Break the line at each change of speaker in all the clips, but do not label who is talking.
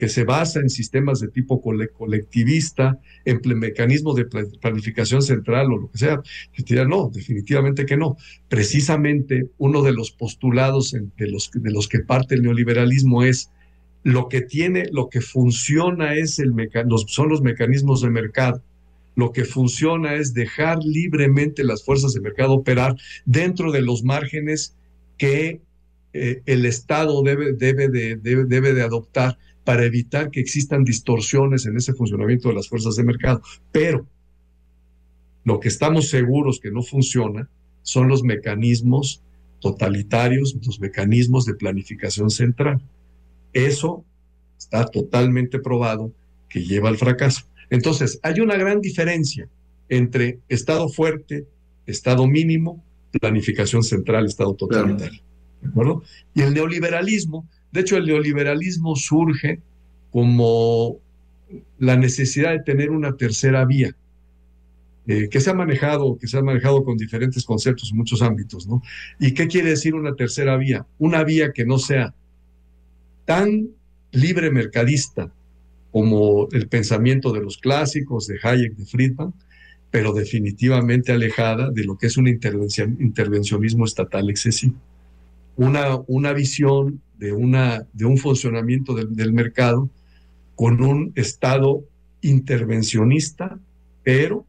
que se basa en sistemas de tipo colectivista, en mecanismos de planificación central o lo que sea. Yo te diría, no, definitivamente que no. Precisamente uno de los postulados de los que parte el neoliberalismo es lo que tiene, lo que funciona es son los mecanismos de mercado. Lo que funciona es dejar libremente las fuerzas de mercado operar dentro de los márgenes que el Estado debe de adoptar para evitar que existan distorsiones en ese funcionamiento de las fuerzas de mercado. Pero lo que estamos seguros que no funciona son los mecanismos totalitarios, los mecanismos de planificación central. Eso está totalmente probado que lleva al fracaso. Entonces, hay una gran diferencia entre Estado fuerte, Estado mínimo, planificación central, Estado
Claro.
totalitario. ¿De acuerdo? Y el neoliberalismo, de hecho, el neoliberalismo surge como la necesidad de tener una tercera vía, que se ha manejado con diferentes conceptos en muchos ámbitos, ¿no? ¿Y qué quiere decir una tercera vía? Una vía que no sea tan libre mercadista como el pensamiento de los clásicos, de Hayek, de Friedman, pero definitivamente alejada de lo que es un intervencionismo estatal excesivo. Una visión de un funcionamiento del mercado con un Estado intervencionista, pero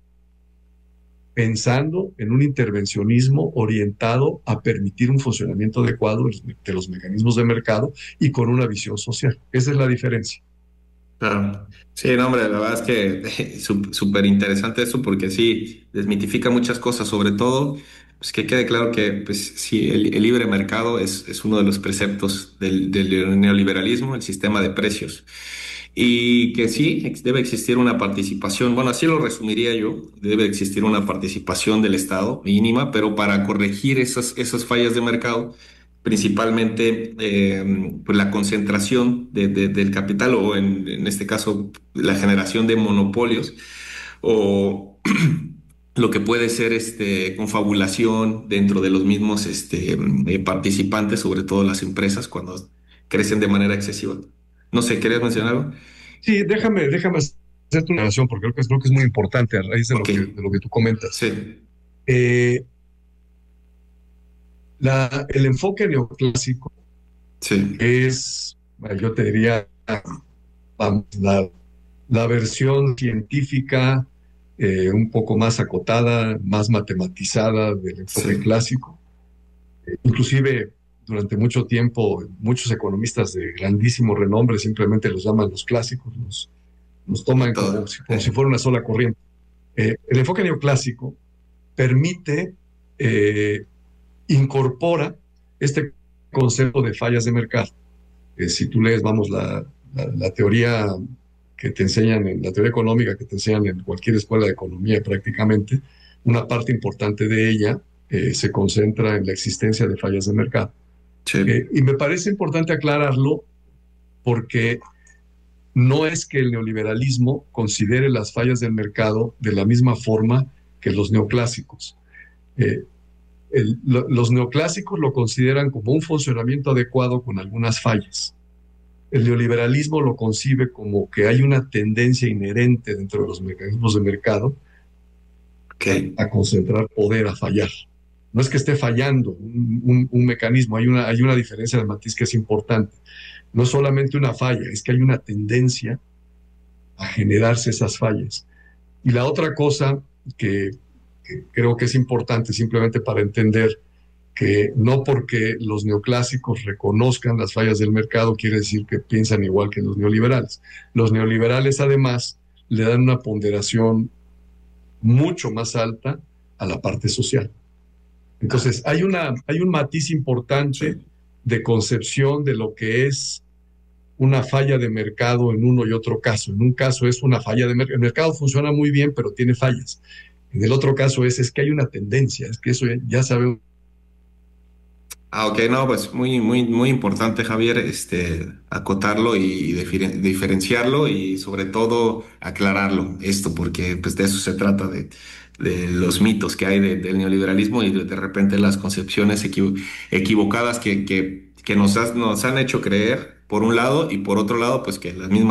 pensando en un intervencionismo orientado a permitir un funcionamiento adecuado de los mecanismos de mercado y con una visión social. Esa es la diferencia.
Claro. Sí, no, hombre, la verdad es que súper interesante eso porque sí, desmitifica muchas cosas, sobre todo, pues que quede claro que, pues sí, el libre mercado es uno de los preceptos del neoliberalismo, el sistema de precios. Y que sí, debe existir una participación, bueno, así lo resumiría yo, debe existir una participación del Estado mínima, pero para corregir esas fallas de mercado principalmente pues la concentración del capital o en este caso la generación de monopolios o lo que puede ser confabulación dentro de los mismos participantes, sobre todo las empresas cuando crecen de manera excesiva. No sé, ¿querías mencionar algo?
Sí, déjame hacerte una relación porque creo que es muy importante a raíz de lo
Ok,
que tú comentas.
sí,
Eh, el enfoque neoclásico
sí,
es, yo te diría, vamos, la versión científica un poco más acotada, más matematizada del enfoque
sí,
clásico. Inclusive, durante mucho tiempo, muchos economistas de grandísimo renombre simplemente los llaman los clásicos, los toman como
todo.
si, como si fuera una sola corriente. El enfoque neoclásico permite, eh, incorpora este concepto de fallas de mercado. Si tú lees, vamos, la teoría que te enseñan en la teoría económica que te enseñan en cualquier escuela de economía prácticamente, una parte importante de ella se concentra en la existencia de fallas de mercado.
Sí,
Y me parece importante aclararlo porque no es que el neoliberalismo considere las fallas del mercado de la misma forma que los neoclásicos. Eh, los neoclásicos lo consideran como un funcionamiento adecuado con algunas fallas. El neoliberalismo lo concibe como que hay una tendencia inherente dentro de los mecanismos de mercado
ok,
a concentrar poder, a fallar. No es que esté fallando un mecanismo, hay una diferencia de matiz que es importante. No es solamente una falla, es que hay una tendencia a generarse esas fallas. Y la otra cosa que creo que es importante simplemente para entender que no porque los neoclásicos reconozcan las fallas del mercado quiere decir que piensan igual que los neoliberales. Los neoliberales además le dan una ponderación mucho más alta a la parte social.
ah,
Entonces, hay un matiz importante
sí.
de concepción de lo que es una falla de mercado en uno y otro caso. En un caso es una falla de mercado. El mercado funciona muy bien, pero tiene fallas. En el otro caso es que hay una tendencia, es que eso ya sabemos.
Ah, ok, no, pues muy, muy, muy importante, Javier, acotarlo y diferenciarlo y sobre todo aclararlo, esto, porque pues de eso se trata, de los mitos que hay del neoliberalismo y de repente las concepciones equivocadas que nos han hecho creer por un lado, y por otro lado, pues que las mismas